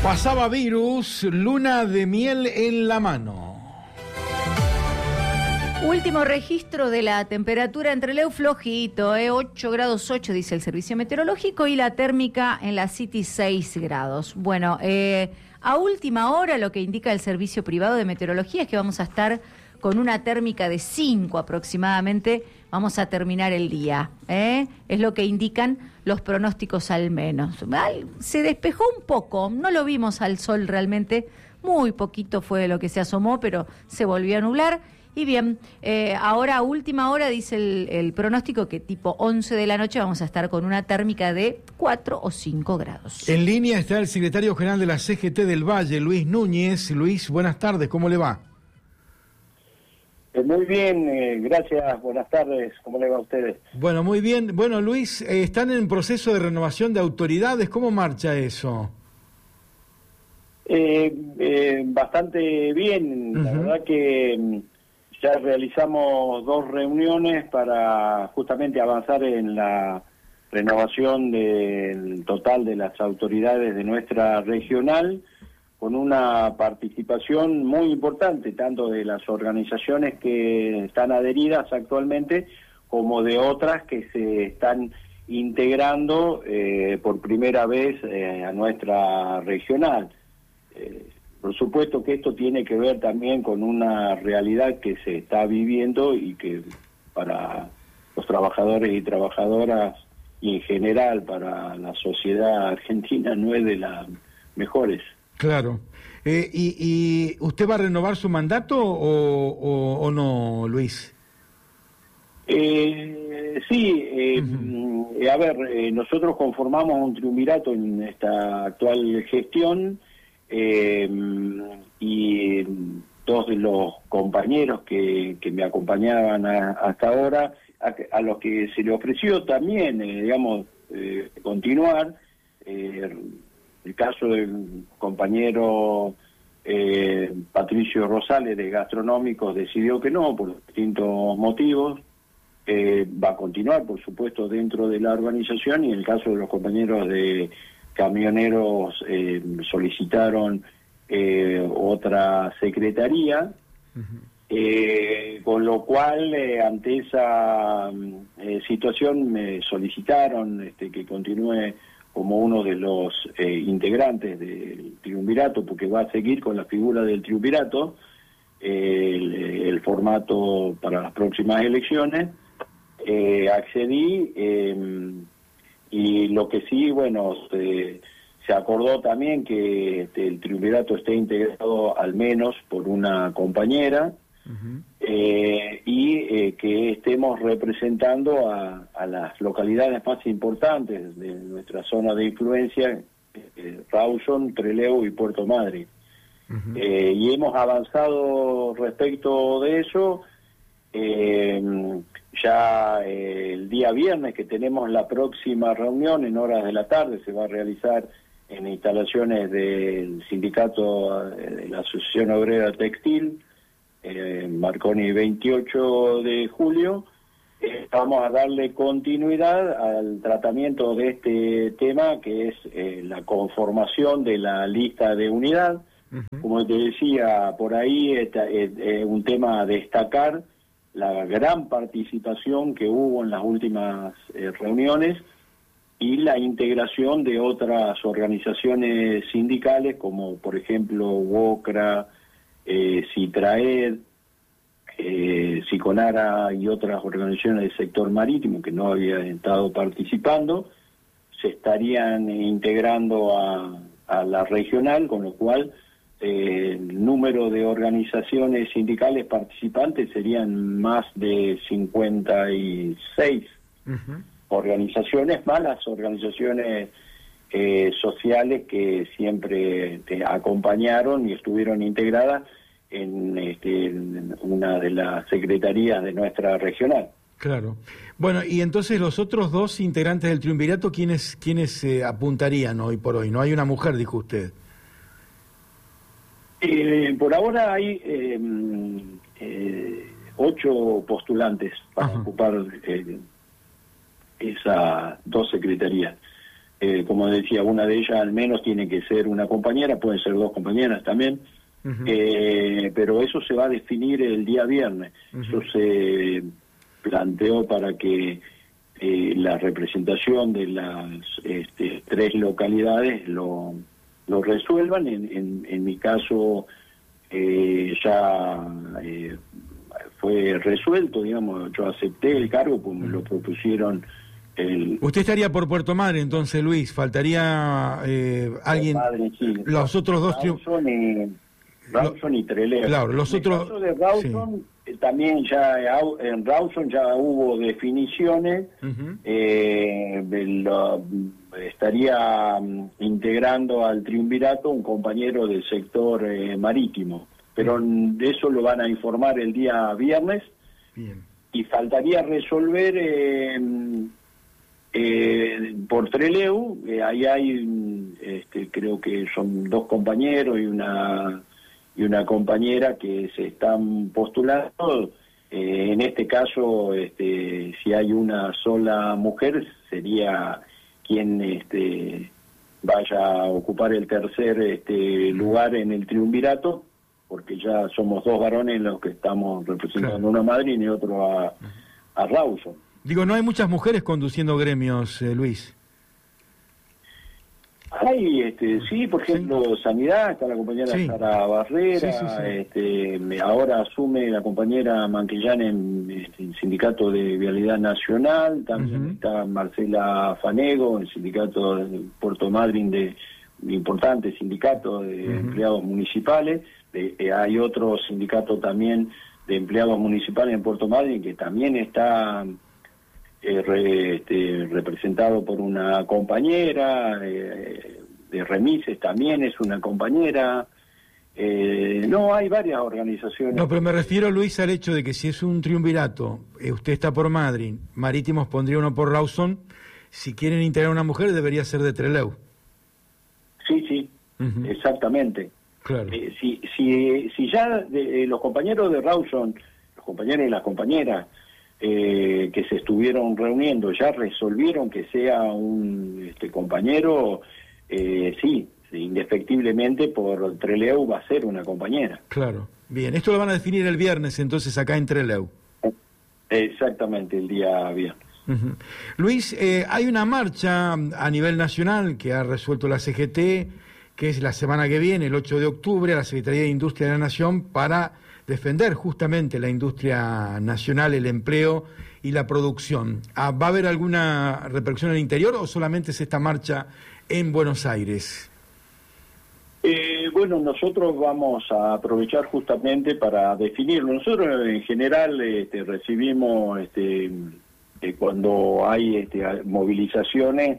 Pasaba virus, luna de miel en la mano. Último registro de la temperatura entre Leu flojito, 8 grados 8 dice el servicio meteorológico, y la térmica en la City 6 grados. Bueno, a última hora lo que indica el servicio privado de meteorología es que vamos a estar con una térmica de 5 aproximadamente, vamos a terminar el día, es lo que indican los pronósticos al menos. Se despejó un poco, no lo vimos al sol realmente, muy poquito fue lo que se asomó, pero se volvió a nublar. Y bien, ahora a última hora dice el pronóstico que tipo 11 de la noche vamos a estar con una térmica de 4 o 5 grados. En línea está el secretario general de la CGT del Valle, Luis Núñez. Luis, buenas tardes, ¿cómo le va? Muy bien, gracias, buenas tardes, ¿cómo le va a ustedes? Bueno, muy bien. Bueno, Luis, están en proceso de renovación de autoridades, ¿cómo marcha eso? Bastante bien, la verdad que ya realizamos 2 reuniones para justamente avanzar en la renovación del total de las autoridades de nuestra regional, con una participación muy importante, tanto de las organizaciones que están adheridas actualmente, como de otras que se están integrando por primera vez a nuestra regional. Por supuesto que esto tiene que ver también con una realidad que se está viviendo y que para los trabajadores y trabajadoras y en general para la sociedad argentina no es de las mejores. Claro. ¿Y usted va a renovar su mandato o no, Luis? Sí, a ver, nosotros conformamos un triunvirato en esta actual gestión y 2 de los compañeros que me acompañaban hasta ahora, a los que se le ofreció también, continuar, el caso del compañero Patricio Rosales de Gastronómicos decidió que no, por distintos motivos. Va a continuar, por supuesto, dentro de la organización, y en el caso de los compañeros de camioneros solicitaron otra secretaría, con lo cual ante esa situación me solicitaron que continúe como uno de los integrantes del triunvirato, porque va a seguir con la figura del triunvirato, el formato para las próximas elecciones. Accedí, y lo que sí, bueno, se acordó también que el triunvirato esté integrado al menos por una compañera, y que estemos representando a las localidades más importantes de nuestra zona de influencia, Rawson, Trelew y Puerto Madryn. Y hemos avanzado respecto de eso. Ya el día viernes, que tenemos la próxima reunión en horas de la tarde, se va a realizar en instalaciones del sindicato de la Asociación Obrera Textil, Marconi 28 de julio. Vamos a darle continuidad al tratamiento de este tema, que es la conformación de la lista de unidad. Como te decía, por ahí es un tema a destacar la gran participación que hubo en las últimas reuniones y la integración de otras organizaciones sindicales, como por ejemplo WOCRA, Citraed, Siconara y otras organizaciones del sector marítimo que no habían estado participando, se estarían integrando a la regional, con lo cual el número de organizaciones sindicales participantes serían más de 56 organizaciones, más las organizaciones sociales que siempre acompañaron y estuvieron integradas en una de las secretarías de nuestra regional. Claro. Bueno, y entonces los otros 2 integrantes del triunvirato, ¿quiénes apuntarían hoy por hoy? No hay una mujer, dijo usted. Por ahora hay 8 postulantes para ocupar esas 2 secretarías. como decía, una de ellas al menos tiene que ser una compañera, pueden ser dos compañeras también. Pero eso se va a definir el día viernes. Eso se planteó para que la representación de las 3 localidades lo resuelvan. En mi caso ya fue resuelto, digamos, yo acepté el cargo, pues me lo propusieron. Usted estaría por Puerto Madre, entonces, Luis. Faltaría alguien. Madre, sí. Los otros dos. Rawson y Trelew. Claro, los otros. En el caso de Rawson, también ya en Rawson ya hubo definiciones. Estaría integrando al triunvirato un compañero del sector marítimo, pero de eso lo van a informar el día viernes. Bien. Y faltaría resolver por Trelew. Ahí hay creo que son 2 compañeros y una compañera que se están postulando. En este caso, si hay una sola mujer, sería quien vaya a ocupar el tercer lugar en el triunvirato, porque ya somos 2 varones los que estamos representando, claro, uno a Madrid y otro a Rawson. Digo, no hay muchas mujeres conduciendo gremios, Luis. Hay, sí, por ejemplo, Sanidad, está la compañera Sara Barrera, ahora asume la compañera Manquillán en el Sindicato de Vialidad Nacional, también está Marcela Fanego, el Sindicato de Puerto Madryn, de importante sindicato de empleados municipales. Hay otro sindicato también de empleados municipales en Puerto Madryn que también está representado por una compañera. De Remises también es una compañera. No, hay varias organizaciones. No, pero me refiero, Luis, al hecho de que si es un triunvirato, usted está por Madryn, Marítimos pondría uno por Rawson, si quieren integrar a una mujer debería ser de Trelew. Sí, exactamente. Claro. Si ya los compañeros de Rawson, los compañeros y las compañeras que se estuvieron reuniendo, ya resolvieron que sea un compañero, sí, indefectiblemente por Trelew va a ser una compañera. Claro, bien. Esto lo van a definir el viernes, entonces, acá en Trelew. Exactamente, el día viernes. Luis, hay una marcha a nivel nacional que ha resuelto la CGT, que es la semana que viene, el 8 de octubre, a la Secretaría de Industria de la Nación, para defender justamente la industria nacional, el empleo y la producción. ¿Va a haber alguna repercusión en el interior o solamente es esta marcha en Buenos Aires? Bueno, nosotros vamos a aprovechar justamente para definirlo. Nosotros en general recibimos cuando hay movilizaciones,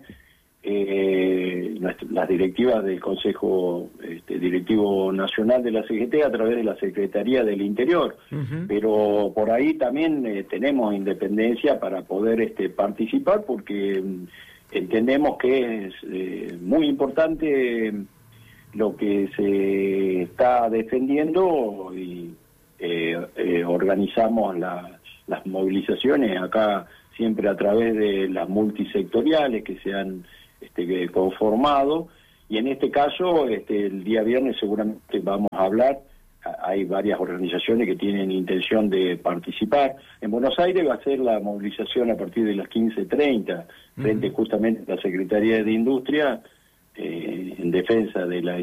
las directivas del Consejo Directivo Nacional de la CGT a través de la Secretaría del Interior, pero por ahí también tenemos independencia para poder participar, porque entendemos que es muy importante lo que se está defendiendo y organizamos las movilizaciones acá siempre a través de las multisectoriales que se han conformado, y en este caso el día viernes seguramente vamos a hablar. Hay varias organizaciones que tienen intención de participar. En Buenos Aires va a ser la movilización a partir de las 15:30 frente justamente a la Secretaría de Industria en defensa de la